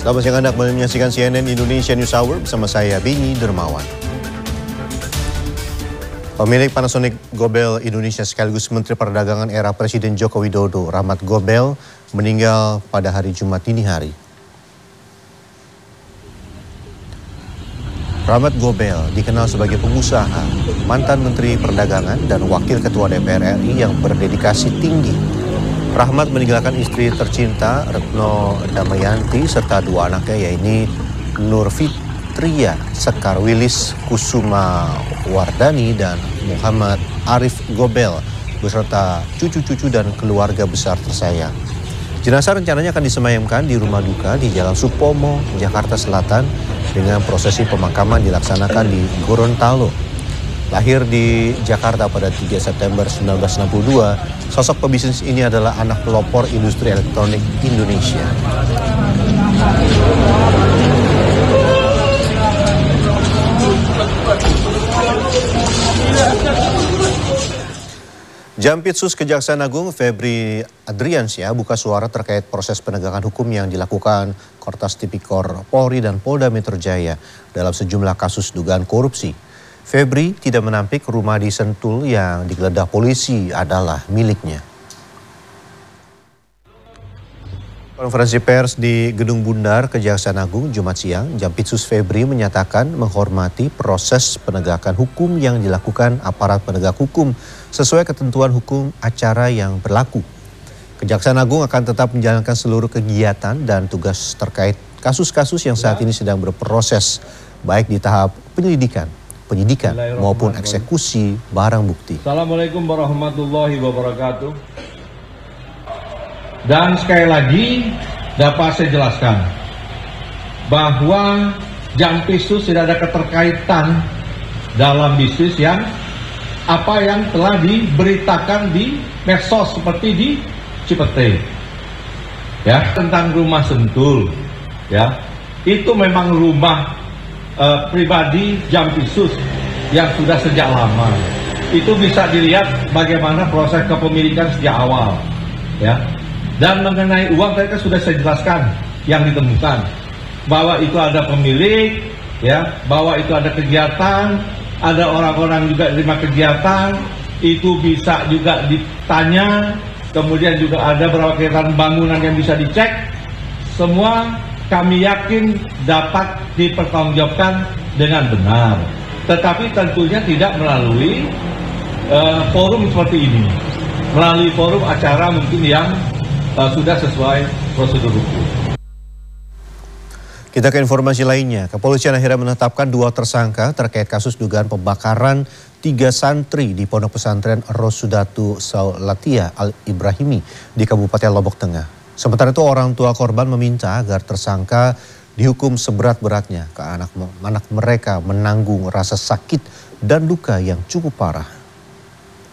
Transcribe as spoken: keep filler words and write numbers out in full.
Selamat siang, Anda kembali menyaksikan C N N Indonesia News Hour bersama saya, Beni Dermawan. Pemilik Panasonic Gobel Indonesia sekaligus Menteri Perdagangan era Presiden Joko Widodo, Rahmat Gobel, meninggal pada hari Jumat dini hari. Rahmat Gobel dikenal sebagai pengusaha, mantan Menteri Perdagangan dan Wakil Ketua D P R R I yang berdedikasi tinggi. Rahmat meninggalkan istri tercinta Retno Damayanti serta dua anaknya, yaitu Nur Fitria Sekar Wilis Kusuma Wardani dan Muhammad Arif Gobel beserta cucu-cucu dan keluarga besar tersayang. Jenazah rencananya akan disemayamkan di rumah duka di Jalan Supomo, Jakarta Selatan dengan prosesi pemakaman dilaksanakan di Gorontalo. Lahir di Jakarta pada tiga September seribu sembilan ratus enam puluh dua, sosok pebisnis ini adalah anak pelopor industri elektronik Indonesia. Jampitsus Kejaksaan Agung Febri Adriansyah buka suara terkait proses penegakan hukum yang dilakukan Kortas Tipikor Polri dan Polda Metro Jaya dalam sejumlah kasus dugaan korupsi. Febri tidak menampik rumah di Sentul yang digeledah polisi adalah miliknya. Konferensi pers di Gedung Bundar Kejaksaan Agung Jumat siang, Jampitsus Febri menyatakan menghormati proses penegakan hukum yang dilakukan aparat penegak hukum sesuai ketentuan hukum acara yang berlaku. Kejaksaan Agung akan tetap menjalankan seluruh kegiatan dan tugas terkait kasus-kasus yang saat ini sedang berproses, baik di tahap penyelidikan, penyidikan maupun eksekusi barang bukti. Assalamualaikum warahmatullahi wabarakatuh. Dan sekali lagi dapat saya jelaskan bahwa Jampitsus tidak ada keterkaitan dalam bisnis yang apa yang telah diberitakan di medsos seperti di Cipete, ya, tentang rumah Sentul, ya, itu memang rumah Uh, pribadi Jampitsus yang sudah sejak lama. Itu bisa dilihat bagaimana proses kepemilikan sejak awal, ya. Dan mengenai uang tadi kan sudah saya jelaskan yang ditemukan, bahwa itu ada pemilik, ya, bahwa itu ada kegiatan, ada orang-orang juga terima kegiatan, itu bisa juga ditanya, kemudian juga ada beberapa kegiatan bangunan yang bisa dicek, semua kami yakin dapat dipertanggungjawabkan dengan benar. Tetapi tentunya tidak melalui uh, forum seperti ini. Melalui forum acara mungkin yang uh, sudah sesuai prosedur hukum. Kita ke informasi lainnya. Kepolisian akhirnya menetapkan dua tersangka terkait kasus dugaan pembakaran tiga santri di Pondok Pesantren Rosudatu Saulatia Al-Ibrahimi di Kabupaten Lombok Tengah. Sementara itu orang tua korban meminta agar tersangka dihukum seberat-beratnya ke anak, anak mereka menanggung rasa sakit dan duka yang cukup parah.